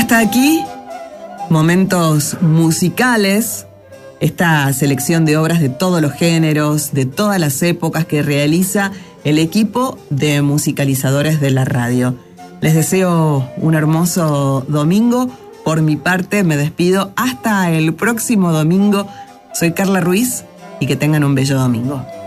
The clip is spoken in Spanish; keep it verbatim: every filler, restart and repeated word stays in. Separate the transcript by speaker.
Speaker 1: Hasta aquí, momentos musicales, esta selección de obras de todos los géneros, de todas las épocas que realiza el equipo de musicalizadores de la radio. Les deseo un hermoso domingo. Por mi parte me despido hasta el próximo domingo. Soy Carla Ruiz y que tengan un bello domingo.